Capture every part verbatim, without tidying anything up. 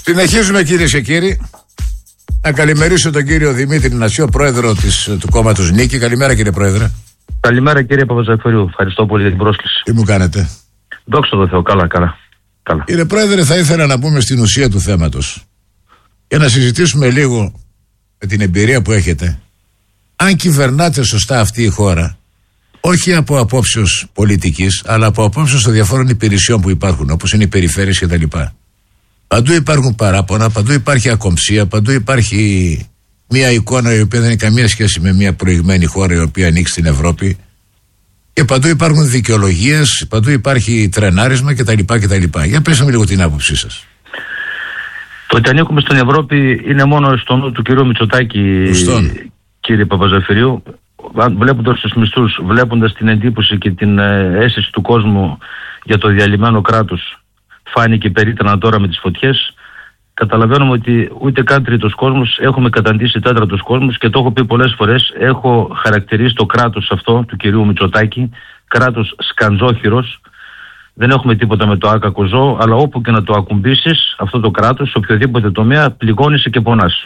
Συνεχίζουμε, κυρίες και κύριοι. Να καλημερίσω τον κύριο Δημήτρη Νασιό, πρόεδρο της, του κόμματος Νίκη. Καλημέρα, κύριε πρόεδρε. Καλημέρα, κύριε Παπαζαφερίου. Ευχαριστώ πολύ για την πρόσκληση. Τι μου κάνετε? Δόξα τω Θεώ, καλά, καλά. καλά. Κύριε πρόεδρε, θα ήθελα να πούμε στην ουσία του θέματος και να συζητήσουμε λίγο με την εμπειρία που έχετε. Αν κυβερνάτε σωστά αυτή η χώρα, όχι από απόψεως πολιτικής, αλλά από απόψεως των διαφόρων υπηρεσιών που υπάρχουν, όπως είναι οι περιφέρειες κτλ. Παντού υπάρχουν παράπονα, παντού υπάρχει ακομψία, παντού υπάρχει μια εικόνα η οποία δεν έχει καμία σχέση με μια προηγμένη χώρα η οποία ανοίξει στην Ευρώπη, και παντού υπάρχουν δικαιολογίες, παντού υπάρχει τρενάρισμα κτλ. κτλ. Για πέστε μου λίγο την άποψή σας. Το ότι ανήκουμε στην Ευρώπη είναι μόνο στο νου του κυρίου Μητσοτάκη, κύριε Παπαζαφερίου. Βλέποντας τους μισθούς, βλέποντας την εντύπωση και την αίσθηση του κόσμου για το διαλυμένο κράτος, φάνηκε περίτρανα τώρα με τις φωτιές. Καταλαβαίνουμε ότι ούτε καν τρίτος κόσμος, έχουμε καταντήσει τέταρτος κόσμος, και το έχω πει πολλές φορές. Έχω χαρακτηρίσει το κράτος αυτό του κυρίου Μητσοτάκη κράτος σκαντζόχυρος. Δεν έχουμε τίποτα με το άκακο ζώο, αλλά όπου και να το ακουμπήσεις αυτό το κράτος, σε οποιοδήποτε τομέα, πληγώνεσαι και πονάς.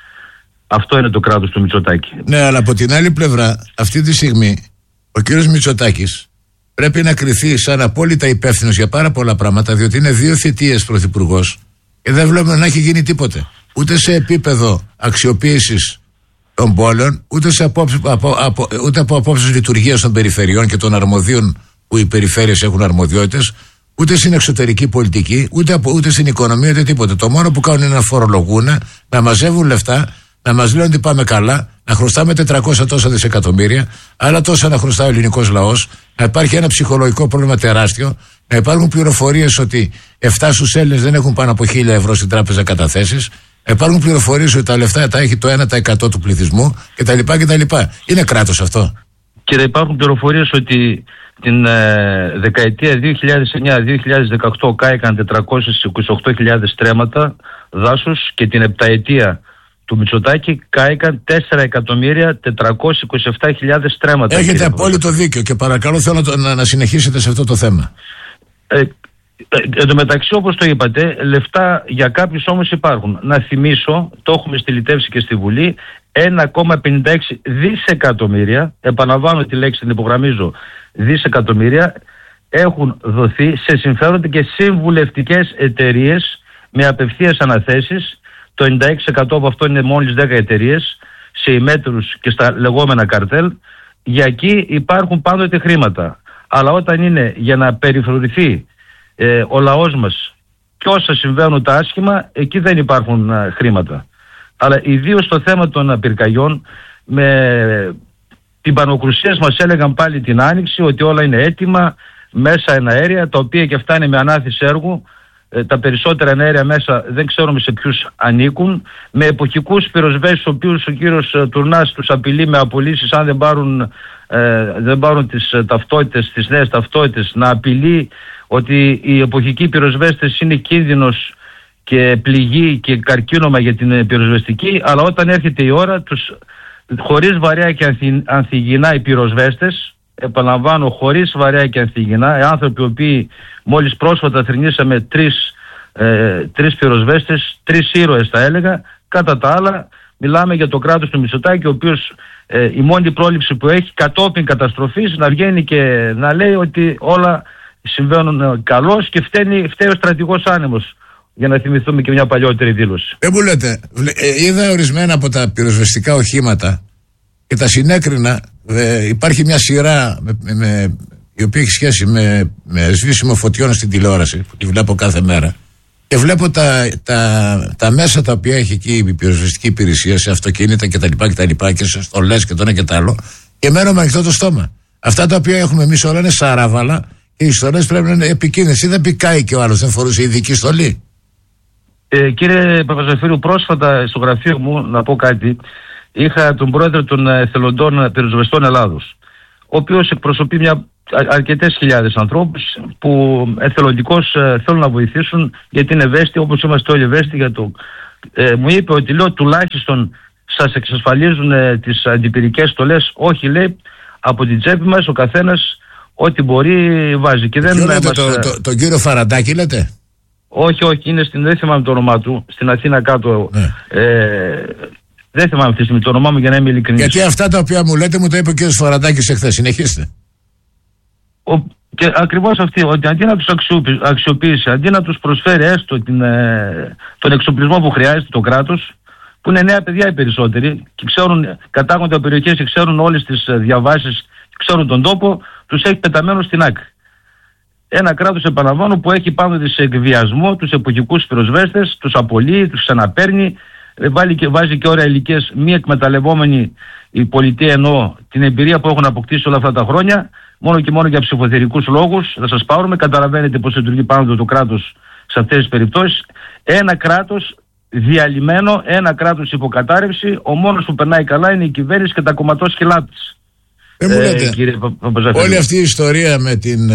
Αυτό είναι το κράτος του Μητσοτάκη. Ναι, αλλά από την άλλη πλευρά, αυτή τη στιγμή ο κύριος Μητσοτάκης πρέπει να κριθεί σαν απόλυτα υπεύθυνος για πάρα πολλά πράγματα, διότι είναι δύο θητείες πρωθυπουργός και δεν βλέπουμε να έχει γίνει τίποτε. Ούτε σε επίπεδο αξιοποίησης των πόλεων, ούτε, σε απόψη, από, από, ούτε από απόψεις λειτουργίας των περιφερειών και των αρμοδίων που οι περιφέρειες έχουν αρμοδιότητες, ούτε στην εξωτερική πολιτική, ούτε, από, ούτε στην οικονομία, ούτε τίποτα. Το μόνο που κάνουν είναι να φορολογούν, να μαζεύουν λεφτά, να μας λένε ότι πάμε καλά, να χρωστάμε τετρακόσια τόσα δισεκατομμύρια, άλλα τόσα να χρωστάει ο ελληνικός λαός, να υπάρχει ένα ψυχολογικό πρόβλημα τεράστιο, να υπάρχουν πληροφορίες ότι επτά στους Έλληνες δεν έχουν πάνω από χίλια ευρώ στην τράπεζα καταθέσεις, να υπάρχουν πληροφορίες ότι τα λεφτά τα έχει το ένα τοις εκατό του πληθυσμού κτλ. κτλ. Είναι κράτος αυτό? Κύριε, υπάρχουν πληροφορίες ότι την ε, δεκαετία δύο χιλιάδες εννιά δύο χιλιάδες δεκαοκτώ κάηκαν τετρακόσιες είκοσι οκτώ χιλιάδες στρέμματα δάσους, και την επταετία του Μητσοτάκη κάηκαν τέσσερα εκατομμύρια τετρακόσιες είκοσι επτά χιλιάδες στρέμματα. Έχετε απόλυτο δίκιο και παρακαλώ θέλω να, να συνεχίσετε σε αυτό το θέμα. Ε, εν τω μεταξύ, όπως το είπατε, λεφτά για κάποιους όμως υπάρχουν. Να θυμίσω, το έχουμε στυλιτεύσει και στη Βουλή, ένα κόμμα πενήντα έξι δισεκατομμύρια, επαναλαμβάνω τη λέξη, την υπογραμμίζω, δισεκατομμύρια, έχουν δοθεί σε συμφέροντα και συμβουλευτικές εταιρείες με απευθείας αναθέσεις. Το ενενήντα έξι τοις εκατό από αυτό είναι μόλις δέκα εταιρείες, σε ημέτρους και στα λεγόμενα καρτέλ. Για εκεί υπάρχουν πάντοτε χρήματα. Αλλά όταν είναι για να περιφρουρηθεί ε, ο λαός μας και όσα συμβαίνουν τα άσχημα, εκεί δεν υπάρχουν α, χρήματα. Αλλά ιδίως στο θέμα των πυρκαγιών, με την πανοκρουσία μας έλεγαν πάλι την Άνοιξη ότι όλα είναι έτοιμα, μέσα εναέρια, τα οποία και αυτά είναι με ανάθεση έργου. Τα περισσότερα εναέρια μέσα δεν ξέρουμε σε ποιους ανήκουν, με εποχικούς πυροσβέστες, τους οποίους ο κύριος Τουρνάς τους απειλεί με απολύσεις αν δεν πάρουν, ε, δεν πάρουν τις ταυτότητες, τις νέες ταυτότητες, να απειλεί ότι οι εποχικοί πυροσβέστες είναι κίνδυνος και πληγή και καρκίνωμα για την πυροσβεστική, αλλά όταν έρχεται η ώρα τους, χωρίς βαρέα και ανθι, ανθυγινά οι πυροσβέστες, επαναλαμβάνω, χωρίς βαρέα και ανθυγινά, οι άνθρωποι οι οποίοι μόλις πρόσφατα θρηνήσαμε τρεις, ε, τρεις πυροσβέστες, τρεις ήρωες θα έλεγα. Κατά τα άλλα, μιλάμε για το κράτος του Μητσοτάκη, ο οποίος ε, η μόνη πρόληψη που έχει κατόπιν καταστροφής να βγαίνει και να λέει ότι όλα συμβαίνουν καλώς και φταίνει, φταίει ο στρατηγός άνεμος. Για να θυμηθούμε και μια παλιότερη δήλωση. Δεν μου λέτε, ε, είδα ορισμένα από τα πυροσβεστικά οχήματα και τα συνέκρινα. Ε, υπάρχει μια σειρά με, με, με, η οποία έχει σχέση με, με σβήσιμο φωτιών στην τηλεόραση που τη βλέπω κάθε μέρα, και βλέπω τα, τα, τα μέσα τα οποία έχει εκεί η πυροσβεστική υπηρεσία σε αυτοκίνητα κτλ. Και, και, και σε στολές και το ένα και το άλλο, και μένω με ανοιχτό το στόμα. Αυτά τα οποία έχουμε εμείς όλα είναι σαράβαλα και οι στολές πρέπει να είναι επικίνδυνες. Ή δεν πικάει και ο άλλος, δεν φορούσε ειδική στολή. Ε, κύριε Παπαζαφύριου, πρόσφατα στο γραφείο μου, να πω κάτι, είχα τον πρόεδρο των εθελοντών πυροσβεστών Ελλάδος, ο οποίος εκπροσωπεί μια αρκετές χιλιάδες ανθρώπους που εθελοντικώς ε, θέλουν να βοηθήσουν, γιατί είναι ευαίσθητοι, όπως είμαστε όλοι ευαίσθητοι για το... Ε, μου είπε ότι, λέω, τουλάχιστον σας εξασφαλίζουν ε, τις αντιπυρικές στολές. Όχι, λέει, από την τσέπη μας ο καθένας ό,τι μπορεί βάζει. Και δεν λέτε, το, το, τον κύριο Φαραντάκη λέτε? Όχι, όχι, είναι στην, δεν θυμάμαι το όνομά του, στην Αθήνα κάτω. Ναι. Ε, δεν θυμάμαι αυτή τη στιγμή το όνομά μου, για να είμαι ειλικρινής. Γιατί αυτά τα οποία μου λέτε μου το είπε ο κ. Σφοραντάκης εχθές. Συνεχίστε. Ο, και ακριβώς αυτή, ότι αντί να τους αξιοποιήσει, αντί να τους προσφέρει έστω την, ε, τον εξοπλισμό που χρειάζεται το κράτος, που είναι νέα παιδιά οι περισσότεροι και ξέρουν, κατάγονται από περιοχές και ξέρουν όλες τις διαβάσεις, ξέρουν τον τόπο, τους έχει πεταμένο στην άκρη. Ένα κράτος, επαναλαμβάνω, που έχει πάνω σε εκβιασμό τους εποχικούς πυροσβέστες, τους απολύει, τους ξαναπαίρνει, βάλει και, βάζει και όρια ηλικίες, μη εκμεταλλευόμενη η πολιτεία, εννοώ την εμπειρία που έχουν αποκτήσει όλα αυτά τα χρόνια, μόνο και μόνο για ψηφοθερικούς λόγους. Θα σας πάρουμε, καταλαβαίνετε πώς λειτουργεί πάνω το κράτος σε αυτές τις περιπτώσεις. Ένα κράτος διαλυμένο, ένα κράτος υποκατάρρευση, ο μόνος που περνάει καλά είναι η κυβέρνηση και τα κομματόσκυλά της. Δεν μου λέτε, ε, όλη αυτή η ιστορία με την,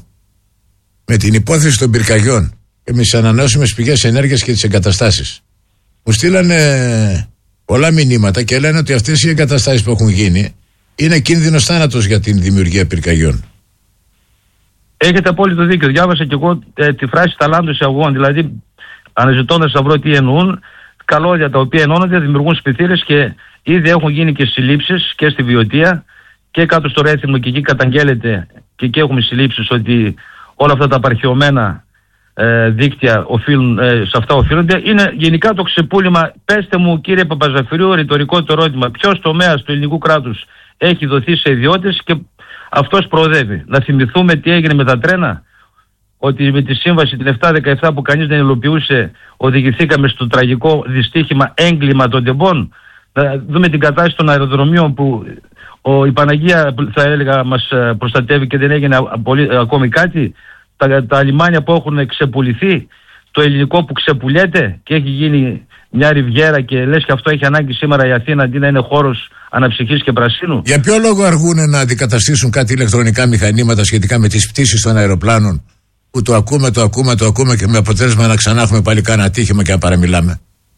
με την υπόθεση των πυρκαγιών και με τις ανανεώσιμες πηγές ενέργειας και τις εγκαταστάσεις, μου στείλανε πολλά μηνύματα και λένε ότι αυτές οι εγκαταστάσεις που έχουν γίνει είναι κίνδυνος θάνατος για την δημιουργία πυρκαγιών. Έχετε απόλυτο δίκιο. Διάβασα και εγώ ε, τη φράση ταλάντος αγών, δηλαδή αναζητώντας να βρω τι εννοούν, καλώδια τα οποία ενώνονται, δημιουργούν σπιθύρες και ήδη έχουν γίνει και συλλήψεις και στη Βιωτία και κάτω στο Ρέθυμνο, και εκεί καταγγέλλεται και εκεί έχουμε συλλήψεις ότι όλα αυτά τα απαρχαιωμένα ε, δίκτυα οφείλουν, ε, σε αυτά οφείλονται. Είναι γενικά το ξεπούλημα. Πέστε μου, κύριε Παπαζαφυρίου, ρητορικό το ερώτημα, ποιος τομέας του ελληνικού κράτους έχει δοθεί σε ιδιώτες και αυτός προοδεύει? Να θυμηθούμε τι έγινε με τα τρένα, ότι με τη σύμβαση την επτακόσια δεκαεπτά που κανείς δεν υλοποιούσε οδηγηθήκαμε στο τραγικό δυστύχημα έγκλημα των τεμπών. Να δούμε την κατάσταση των αεροδρομίων που ο, η Παναγία, θα έλεγα, μας προστατεύει και δεν έγινε απολύ, ακόμη κάτι. Τα, τα λιμάνια που έχουν ξεπουληθεί, το ελληνικό που ξεπουλιέται και έχει γίνει μια ριβιέρα και λες και αυτό έχει ανάγκη σήμερα η Αθήνα αντί να είναι χώρος αναψυχής και πρασίνου. Για ποιο λόγο αργούν να αντικαταστήσουν κάτι ηλεκτρονικά μηχανήματα σχετικά με τις πτήσεις των αεροπλάνων, που το ακούμε, το ακούμε, το ακούμε και με αποτέλεσμα να ξανά έχουμε πάλι κάνα ατύχημα και να παραμιλάμε?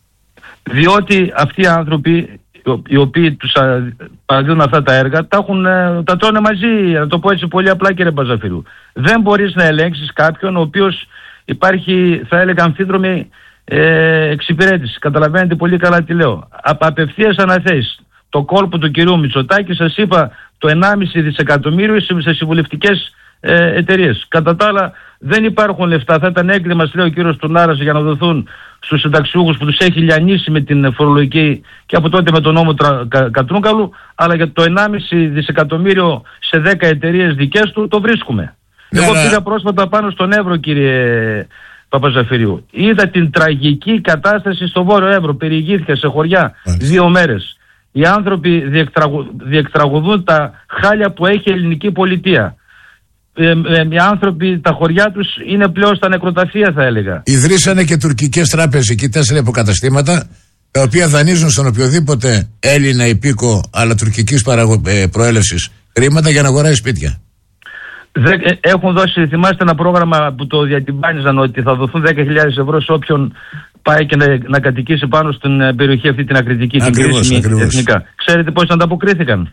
Διότι αυτοί οι άνθρωποι οι οποίοι τους παραδίδουν αυτά τα έργα τα, έχουν, τα τρώνε μαζί, να το πω έτσι πολύ απλά, κύριε Παζαφυρού. Δεν μπορείς να ελέγξεις κάποιον ο οποίος υπάρχει, θα έλεγα, αμφίδρομη ε, εξυπηρέτηση. Καταλαβαίνετε πολύ καλά τι λέω. Απευθείας αναθέσεις. Το κόλπο του κυρίου Μητσοτάκη, σας είπα, το ενάμιση δισεκατομμύριο σε συμβουλευτικές ε, εταιρείες. Κατά τα άλλα δεν υπάρχουν λεφτά. Θα ήταν έγκλημα, λέει ο κύριος Τουρνάρας, για να δοθούν στους συνταξιούχους που τους έχει λιανίσει με την φορολογική και από τότε με τον νόμο τρα, κα, Κατρούγκαλου, αλλά για το ενάμιση δισεκατομμύριο σε δέκα εταιρείες δικές του το βρίσκουμε. Ναι, Εγώ πήγα πρόσφατα πάνω στον Εύρο, κύριε Παπαζαφυρίου. Είδα την τραγική κατάσταση στο Βόρειο Εύρο. Περιηγήθηκα σε χωριά yeah. δύο μέρες. Οι άνθρωποι διεκτραγου, διεκτραγουδούν τα χάλια που έχει η ελληνική πολιτεία. Ε, ε, οι άνθρωποι, τα χωριά τους είναι πλέον στα νεκροταφεία, θα έλεγα. Ιδρύσανε και τουρκικές τράπεζες εκεί, τέσσερα υποκαταστήματα, τα οποία δανείζουν στον οποιοδήποτε Έλληνα υπήκο αλλά τουρκικής παραγω... ε, προέλευσης χρήματα για να αγοράσει σπίτια. Δε, ε, έχουν δώσει, θυμάστε ένα πρόγραμμα που το διατυμπάνιζαν, ότι θα δοθούν δέκα χιλιάδες ευρώ σε όποιον πάει και να, να κατοικήσει πάνω στην περιοχή αυτή την ακριτική, την κρίσιμη εθνικά. Ξέρετε πώς ανταποκρίθηκαν?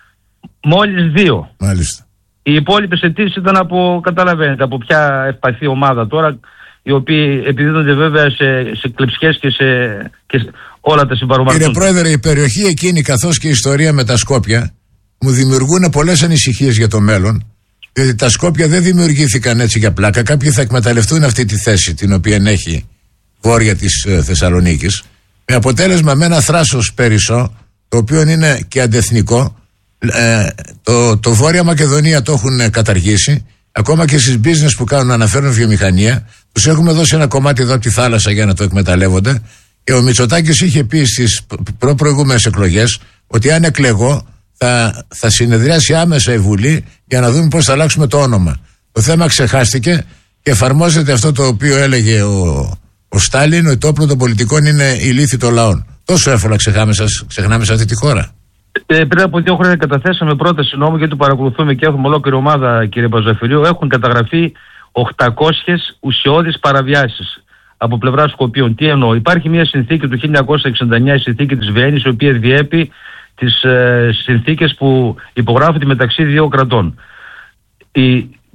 Μόλις δύο. Μάλιστα. Οι υπόλοιπες αιτήσεις ήταν από, καταλαβαίνετε, από ποια ευπαθή ομάδα τώρα, οι οποίοι επιδίδονται βέβαια σε, σε κλεψιές και σε, και σε όλα τα συμπαρομαρτούν. Κύριε Πρόεδρε, η περιοχή εκείνη καθώς και η ιστορία με τα Σκόπια μου δημιουργούν πολλές ανησυχίες για το μέλλον, διότι τα Σκόπια δεν δημιουργήθηκαν έτσι για πλάκα. Κάποιοι θα εκμεταλλευτούν αυτή τη θέση την οποία έχει βόρεια της ε, Θεσσαλονίκης, με αποτέλεσμα με ένα θράσος Περισσό, το οποίο είναι και αντεθνικό. Ε, το, το Βόρεια Μακεδονία το έχουν καταργήσει. Ακόμα και στις business που κάνουν, αναφέρουν βιομηχανία, τους έχουμε δώσει ένα κομμάτι εδώ από τη θάλασσα για να το εκμεταλλεύονται. Και ο Μητσοτάκης είχε πει στις προ-προηγούμενες εκλογές ότι αν εκλεγώ θα, θα συνεδριάσει άμεσα η Βουλή για να δούμε πώς θα αλλάξουμε το όνομα. Το θέμα ξεχάστηκε και εφαρμόζεται αυτό το οποίο έλεγε ο, ο Στάλιν, ότι το όπλο των πολιτικών είναι η λύθη των λαών. Τόσο εύκολα ξεχνάμε, ξεχνάμε σε αυτή τη χώρα. Ε, πριν από δύο χρόνια καταθέσαμε πρόταση νόμου, γιατί το παρακολουθούμε και έχουμε ολόκληρη ομάδα, κύριε Παζαφυρίου. Έχουν καταγραφεί οκτακόσιες ουσιώδεις παραβιάσεις από πλευράς Σκοπίων. Τι εννοώ? Υπάρχει μια συνθήκη του χίλια εννιακόσια εξήντα εννιά, η συνθήκη της Βιέννης, η οποία διέπει τις ε, συνθήκες που υπογράφονται μεταξύ δύο κρατών. Η,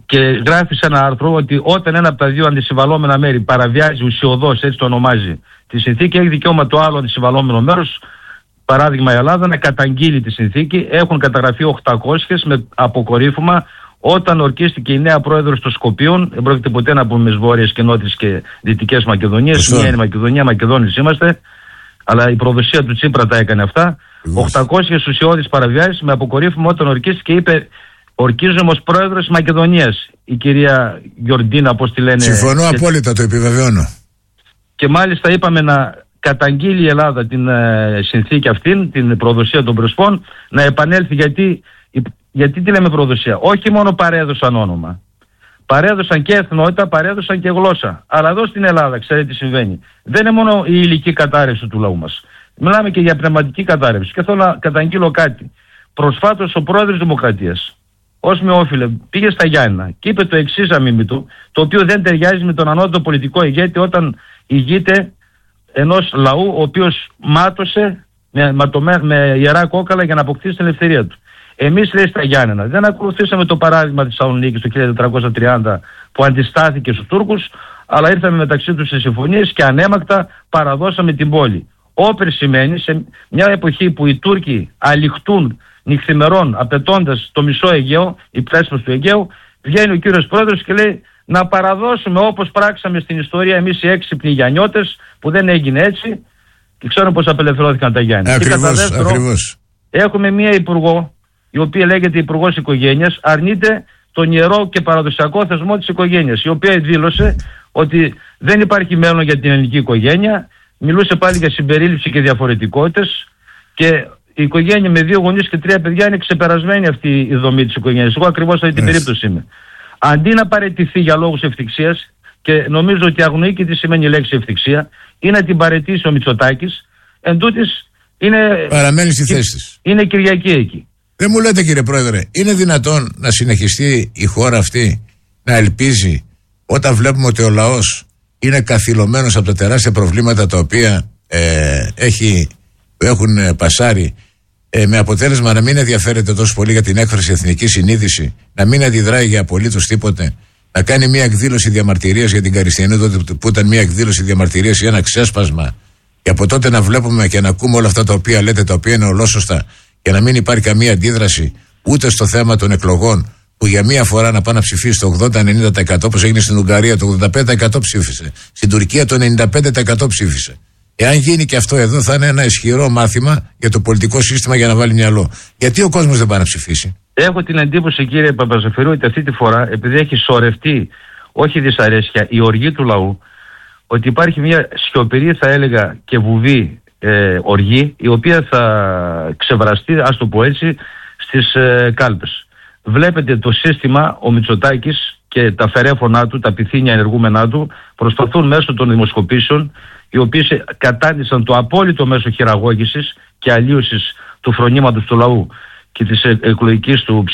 και γράφει σε ένα άρθρο ότι όταν ένα από τα δύο αντισυμβαλόμενα μέρη παραβιάζει ουσιοδός, έτσι το ονομάζει, τη συνθήκη, έχει δικαίωμα το άλλο αντισυμβαλόμενο μέρος, παράδειγμα η Ελλάδα, να καταγγείλει τη συνθήκη. Έχουν καταγραφεί οκτακόσιες με αποκορύφωμα. Όταν ορκίστηκε η νέα πρόεδρος των Σκοπίων, δεν πρόκειται ποτέ να πούμε βόρειες και νότιες και δυτικές Μακεδονίες. Μία είναι η Μακεδονία, Μακεδόνης είμαστε, αλλά η προδοσία του Τσίπρα τα έκανε αυτά. οκτακόσιες ουσιώδεις παραβιάσεις με αποκορύφωμα όταν ορκίστηκε, είπε, ορκίζομαι ως πρόεδρος της Μακεδονίας, η κυρία Γιορντίνα, όπως τη λένε. Συμφωνώ και... απόλυτα, το επιβεβαιώνω. Και μάλιστα είπαμε να καταγγείλει η Ελλάδα την ε, συνθήκη αυτήν, την προδοσία των Πρεσπών, να επανέλθει. Γιατί, γιατί τι λέμε προδοσία? Όχι μόνο παρέδωσαν όνομα, παρέδωσαν και εθνότητα, παρέδωσαν και γλώσσα. Αλλά εδώ στην Ελλάδα, ξέρετε τι συμβαίνει. Δεν είναι μόνο η υλική κατάρρευση του λαού μας. Μιλάμε και για πνευματική κατάρρευση. Και θέλω να καταγγείλω κάτι. Προσφάτως ο πρόεδρος της Δημοκρατίας, ως με όφιλε, πήγε στα Γιάννηνα και είπε το εξής αμήμη του, το οποίο δεν ταιριάζει με τον ανώτατο πολιτικό ηγέτη όταν ηγείται ενός λαού ο οποίος μάτωσε με, με, με ιερά κόκαλα για να αποκτήσει την ελευθερία του. Εμείς, λέει, στα Γιάννηνα δεν ακολουθήσαμε το παράδειγμα της Θεσσαλονίκης το χίλια τετρακόσια τριάντα που αντιστάθηκε στους Τούρκους, αλλά ήρθαμε μεταξύ τους σε συμφωνίες και ανέμακτα παραδώσαμε την πόλη. Όπερ σημαίνει σε μια εποχή που οι Τούρκοι αληχτούν νυχθημερών απαιτώντας το μισό Αιγαίο, η πρέσπος του Αιγαίου, βγαίνει ο κύριος πρόεδρος και λέει να παραδώσουμε όπως πράξαμε στην ιστορία εμείς οι έξυπνοι Γιαννιώτες, που δεν έγινε έτσι και ξέρουμε πώς απελευθερώθηκαν τα Γιάννη. Ακριβώς, ακριβώς. Έχουμε μία υπουργό, η οποία λέγεται Υπουργός Οικογένειας, αρνείται τον ιερό και παραδοσιακό θεσμό της οικογένειας, η οποία δήλωσε ότι δεν υπάρχει μέλλον για την ελληνική οικογένεια, μιλούσε πάλι για συμπερίληψη και διαφορετικότητες και η οικογένεια με δύο γονείς και τρία παιδιά είναι ξεπερασμένη αυτή η δομή της οικογένειας. Εγώ ακριβώς σε αυτή την yes. περίπτωση είμαι. Αντί να παραιτηθεί για λόγους ευτυχίας, και νομίζω ότι αγνοεί και τι σημαίνει η λέξη ευτυχία, ή να την παραιτήσει ο Μητσοτάκης, εν τούτης είναι, παραμένει στη θέση της. Είναι Κυριακή εκεί. Δεν μου λέτε, κύριε Πρόεδρε, είναι δυνατόν να συνεχιστεί η χώρα αυτή να ελπίζει όταν βλέπουμε ότι ο λαός είναι καθυλωμένος από τα τεράστια προβλήματα τα οποία ε, έχει, έχουν πασάρει, ε, με αποτέλεσμα να μην ενδιαφέρεται τόσο πολύ για την έκφραση εθνική συνείδηση, να μην αντιδράει για απολύτως τίποτε, να κάνει μια εκδήλωση διαμαρτυρίας για την Καριστιανή, που ήταν μια εκδήλωση διαμαρτυρίας ή ένα ξέσπασμα, και από τότε να βλέπουμε και να ακούμε όλα αυτά τα οποία λέτε, τα οποία είναι ολόσωστα, και να μην υπάρχει καμία αντίδραση ούτε στο θέμα των εκλογών, που για μία φορά να πάει να ψηφίσει το ογδόντα με ενενήντα τοις εκατό, όπως έγινε στην Ουγγαρία, το ογδόντα πέντε τοις εκατό ψήφισε. Στην Τουρκία το ενενήντα πέντε τοις εκατό ψήφισε. Εάν γίνει και αυτό εδώ, θα είναι ένα ισχυρό μάθημα για το πολιτικό σύστημα για να βάλει μυαλό. Γιατί ο κόσμος δεν πάει να ψηφίσει? Έχω την εντύπωση, κύριε Παπαζαφυρού, ότι αυτή τη φορά, επειδή έχει σωρευτεί, όχι δυσαρέσκεια, η οργή του λαού, ότι υπάρχει μια σιωπηρή, θα έλεγα, και βουβή ε, οργή, η οποία θα ξεβραστεί, ας το πω έτσι, στις ε, κάλπες. Βλέπετε το σύστημα, ο Μητσοτάκης και τα φερέφωνά του, τα πυθύνια ενεργούμενά του, προσπαθούν μέσω των δημοσκοπήσεων, οι οποίες κατάντησαν το απόλυτο μέσο χειραγώγησης και αλλίωσης του φρονήματος του λαού και της εκλογικής του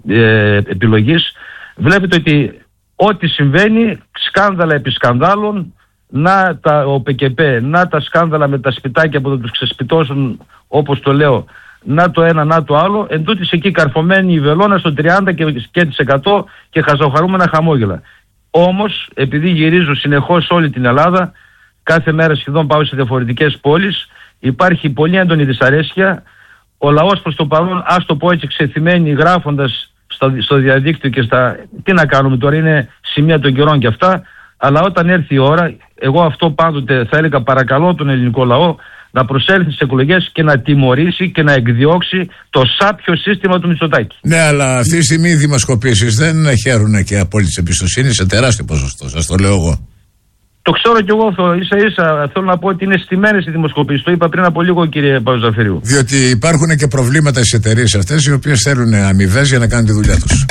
ε, επιλογής. Βλέπετε ότι ό,τι συμβαίνει, σκάνδαλα επί σκανδάλων, να τα ο ΠΚΠ, να τα σκάνδαλα με τα σπιτάκια που θα τους ξεσπιτώσουν, όπως το λέω, να το ένα, να το άλλο, εν τούτης εκεί καρφωμένη η βελόνα στο τριάντα τοις εκατό και χαζοχαρούμενα χαμόγελα. Όμως, επειδή γυρίζω συνεχώς όλη την Ελλάδα, κάθε μέρα σχεδόν πάω σε διαφορετικές πόλεις, υπάρχει πολύ έντονη δυσαρέσκεια. Ο λαός προς το παρόν, ας το πω έτσι, ξεθυμένει γράφοντας στο, στο διαδίκτυο και στα... Τι να κάνουμε τώρα, είναι σημεία των καιρών και αυτά, αλλά όταν έρθει η ώρα, εγώ αυτό πάντοτε θα έλεγα, παρακαλώ τον ελληνικό λαό να προσέλθει στις εκλογές και να τιμωρήσει και να εκδιώξει το σάπιο σύστημα του Μητσοτάκη. Ναι, αλλά αυτή τη στιγμή οι δημοσκοπήσεις δεν χαίρουν και απόλυτη εμπιστοσύνη σε τεράστιο ποσοστό, σας το λέω εγώ. Το ξέρω κι εγώ, ίσα ίσα θέλω να πω ότι είναι στημένες οι δημοσκοπήσεις. Το είπα πριν από λίγο, κύριε Παπαζαφυρίου. Διότι υπάρχουν και προβλήματα στις εταιρείες αυτές, οι οποίες θέλουν αμοιβές για να κάνουν τη δουλειά τους.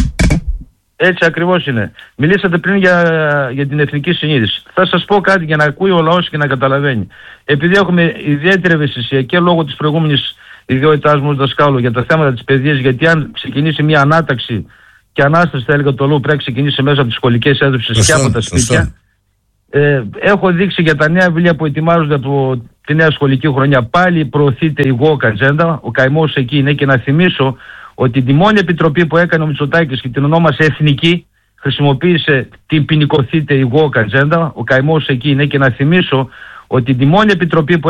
Έτσι ακριβώς είναι. Μιλήσατε πριν για, για την εθνική συνείδηση. Θα σας πω κάτι για να ακούει ο λαός και να καταλαβαίνει. Επειδή έχουμε ιδιαίτερη ευαισθησία και λόγω της προηγούμενης ιδιότητάς μου ως δασκάλου για τα θέματα της παιδείας, γιατί αν ξεκινήσει μια ανάταξη και ανάσταση, θα έλεγα, το λόγο πρέπει να ξεκινήσει μέσα από τις σχολικές αίθουσες και από τα σπίτια. Ε, έχω δείξει για τα νέα βιβλία που ετοιμάζονται από τη νέα σχολική χρονιά. Πάλι προωθείται η woke agenda, ο καημός εκεί είναι, και να θυμίσω ότι τη μόνη επιτροπή που έκανε ο Μητσοτάκης και την ονόμασε εθνική, χρησιμοποίησε την ποινικοθείτε η woke ατζέντα. Ο καημός εκεί είναι, και να θυμίσω ότι τη μόνη επιτροπή που